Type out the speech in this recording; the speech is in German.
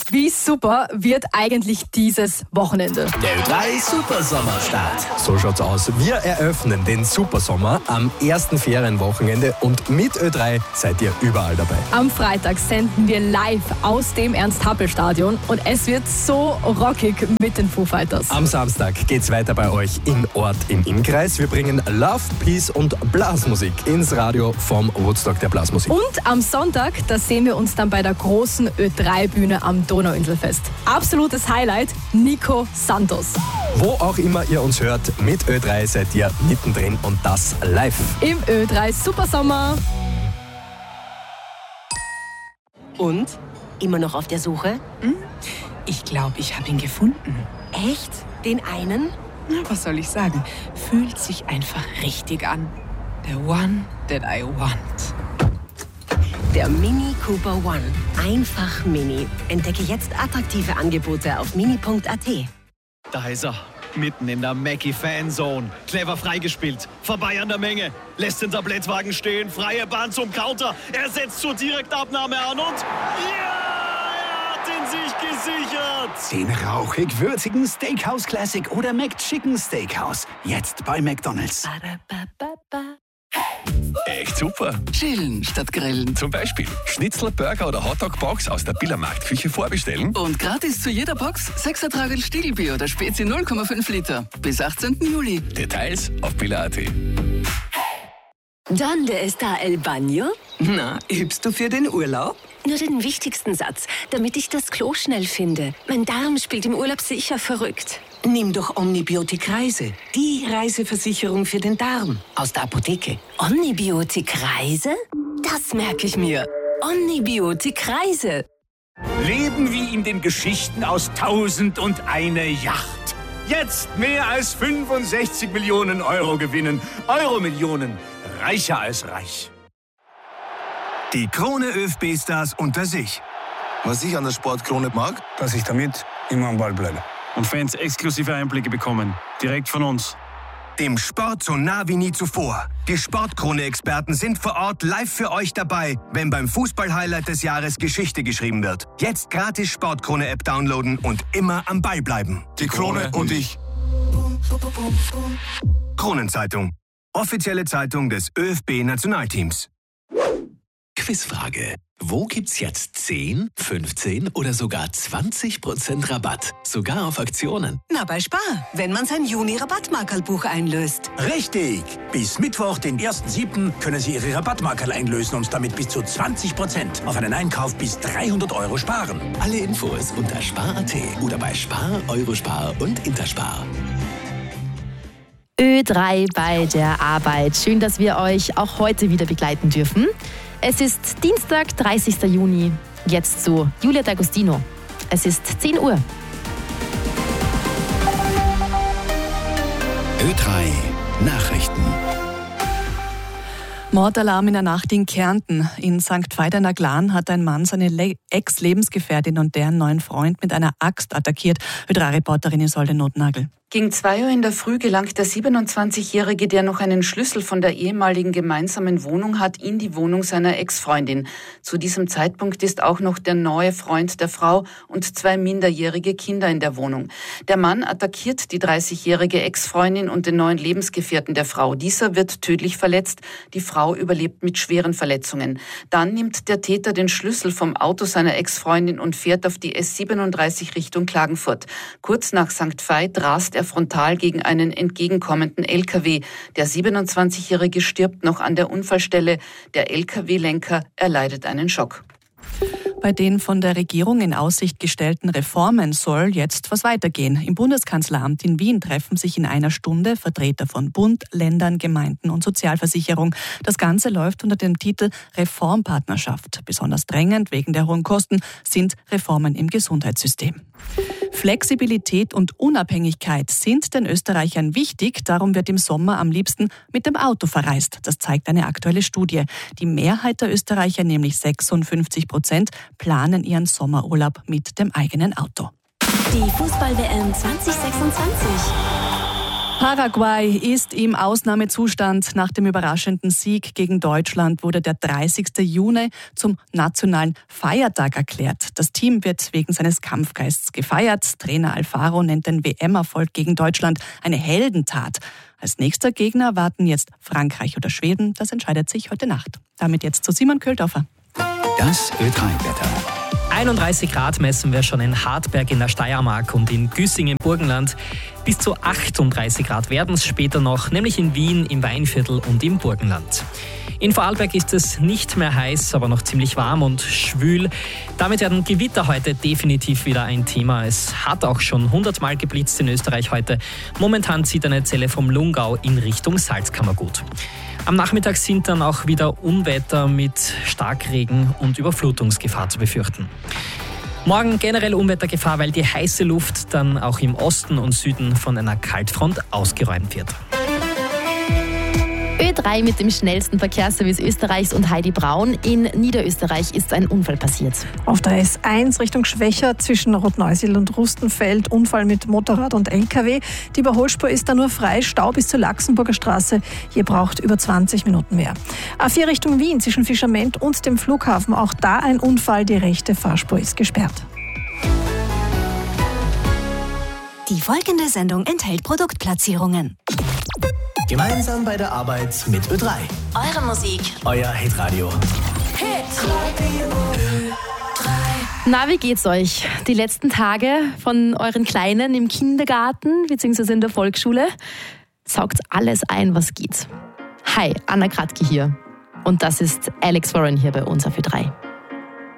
Wie super wird eigentlich dieses Wochenende? Der Ö3 Supersommerstart. So schaut's aus. Wir eröffnen den Supersommer am ersten Ferienwochenende und mit Ö3 seid ihr überall dabei. Am Freitag senden wir live aus dem Ernst-Happel-Stadion und es wird so rockig mit den Foo Fighters. Am Samstag geht's weiter bei euch im Ort im Innkreis. Wir bringen Love, Peace und Blasmusik ins Radio vom Woodstock der Blasmusik. Und am Sonntag, da sehen wir uns dann bei der großen Ö3-Bühne am Donauinselfest. Absolutes Highlight, Nico Santos. Wo auch immer ihr uns hört, mit Ö3 seid ihr mittendrin und das live. Im Ö3 Supersommer. Und? Immer noch auf der Suche? Ich glaube, ich habe ihn gefunden. Echt? Den einen? Na, was soll ich sagen? Fühlt sich einfach richtig an. The one that I want. Der Mini Cooper One. Einfach Mini. Entdecke jetzt attraktive Angebote auf mini.at. Da ist er, mitten in der Mackie-Fanzone. Clever freigespielt, vorbei an der Menge. Lässt den Tablettwagen stehen, freie Bahn zum Counter. Er setzt zur Direktabnahme an und... ja, er hat ihn sich gesichert. Den rauchig-würzigen Steakhouse Classic oder McChicken Steakhouse. Jetzt bei McDonald's. Echt super. Chillen statt grillen. Zum Beispiel Schnitzel, Burger oder Hotdog-Box aus der Billermarktküche vorbestellen. Und gratis zu jeder Box 6er Tragel Stiegelbier oder Spezi 0,5 Liter. Bis 18. Juli. Details auf biller.at. ¿Dónde está el baño? Na, übst du für den Urlaub? Nur den wichtigsten Satz, damit ich das Klo schnell finde. Mein Darm spielt im Urlaub sicher verrückt. Nimm doch Omnibiotik Reise. Die Reiseversicherung für den Darm. Aus der Apotheke. Omnibiotik Reise? Das merke ich mir. Omnibiotik Reise. Leben wie in den Geschichten aus 1001 Yacht. Jetzt mehr als 65 Millionen Euro gewinnen. Euro-Millionen. Reicher als reich. Die Krone ÖFB-Stars unter sich. Was ich an der Sportkrone mag, dass ich damit immer am Ball bleibe. Und Fans exklusive Einblicke bekommen. Direkt von uns. Dem Sport so nah wie nie zuvor. Die Sportkrone-Experten sind vor Ort live für euch dabei, wenn beim Fußball-Highlight des Jahres Geschichte geschrieben wird. Jetzt gratis Sportkrone-App downloaden und immer am Ball bleiben. Die Krone und ich. Kronenzeitung. Offizielle Zeitung des ÖFB-Nationalteams. Quizfrage. Wo gibt's jetzt 10, 15 oder sogar 20% Rabatt? Sogar auf Aktionen. Na, bei Spar, wenn man sein Juni-Rabattmarkerlbuch einlöst. Richtig! Bis Mittwoch, den 1.7., können Sie Ihre Rabattmarkerl einlösen und damit bis zu 20% auf einen Einkauf bis 300 Euro sparen. Alle Infos unter spar.at oder bei Spar, Eurospar und Interspar. Ö3 bei der Arbeit. Schön, dass wir euch auch heute wieder begleiten dürfen. Es ist Dienstag, 30. Juni. Jetzt zu Julia D'Agostino. Es ist 10 Uhr. Ö3 Nachrichten. Mordalarm in der Nacht in Kärnten. In St. Veit an der Glan hat ein Mann seine Ex-Lebensgefährtin und deren neuen Freund mit einer Axt attackiert. Ö3-Reporterin Isolde Notnagel. Gegen 2 Uhr in der Früh gelangt der 27-Jährige, der noch einen Schlüssel von der ehemaligen gemeinsamen Wohnung hat, in die Wohnung seiner Ex-Freundin. Zu diesem Zeitpunkt ist auch noch der neue Freund der Frau und 2 minderjährige Kinder in der Wohnung. Der Mann attackiert die 30-jährige Ex-Freundin und den neuen Lebensgefährten der Frau. Dieser wird tödlich verletzt. Die Frau überlebt mit schweren Verletzungen. Dann nimmt der Täter den Schlüssel vom Auto seiner Ex-Freundin und fährt auf die S37 Richtung Klagenfurt. Kurz nach St. Veit rast er frontal gegen einen entgegenkommenden LKW. Der 27-Jährige stirbt noch an der Unfallstelle. Der LKW-Lenker erleidet einen Schock. Bei den von der Regierung in Aussicht gestellten Reformen soll jetzt was weitergehen. Im Bundeskanzleramt in Wien treffen sich in einer Stunde Vertreter von Bund, Ländern, Gemeinden und Sozialversicherung. Das Ganze läuft unter dem Titel Reformpartnerschaft. Besonders drängend wegen der hohen Kosten sind Reformen im Gesundheitssystem. Flexibilität und Unabhängigkeit sind den Österreichern wichtig. Darum wird im Sommer am liebsten mit dem Auto verreist. Das zeigt eine aktuelle Studie. Die Mehrheit der Österreicher, nämlich 56%, planen ihren Sommerurlaub mit dem eigenen Auto. Die Fußball-WM 2026. Paraguay ist im Ausnahmezustand. Nach dem überraschenden Sieg gegen Deutschland wurde der 30. Juni zum nationalen Feiertag erklärt. Das Team wird wegen seines Kampfgeists gefeiert. Trainer Alfaro nennt den WM-Erfolg gegen Deutschland eine Heldentat. Als nächster Gegner warten jetzt Frankreich oder Schweden. Das entscheidet sich heute Nacht. Damit jetzt zu Simon Köldhofer. Das Ö3-Wetter. 31 Grad messen wir schon in Hartberg in der Steiermark und in Güssing im Burgenland. Bis zu 38 Grad werden es später noch, nämlich in Wien, im Weinviertel und im Burgenland. In Vorarlberg ist es nicht mehr heiß, aber noch ziemlich warm und schwül. Damit werden Gewitter heute definitiv wieder ein Thema. Es hat auch schon 100-mal geblitzt in Österreich heute. Momentan zieht eine Zelle vom Lungau in Richtung Salzkammergut. Am Nachmittag sind dann auch wieder Unwetter mit Starkregen und Überflutungsgefahr zu befürchten. Morgen generell Unwettergefahr, weil die heiße Luft dann auch im Osten und Süden von einer Kaltfront ausgeräumt wird. Ö3 mit dem schnellsten Verkehrsservice Österreichs und Heidi Braun. In Niederösterreich ist ein Unfall passiert. Auf der S1 Richtung Schwächer zwischen Rotneusiedl und Rustenfeld, Unfall mit Motorrad und LKW. Die Überholspur ist da nur frei, Stau bis zur Laxenburger Straße. Hier braucht über 20 Minuten mehr. A4 Richtung Wien zwischen Fischerment und dem Flughafen. Auch da ein Unfall, die rechte Fahrspur ist gesperrt. Die folgende Sendung enthält Produktplatzierungen. Gemeinsam bei der Arbeit mit Ö3. Eure Musik. Euer Hitradio. Na, wie geht's euch? Die letzten Tage von euren Kleinen im Kindergarten bzw. in der Volksschule? Saugt alles ein, was geht. Hi, Anna Kratke hier. Und das ist Alex Warren hier bei uns auf Ö3.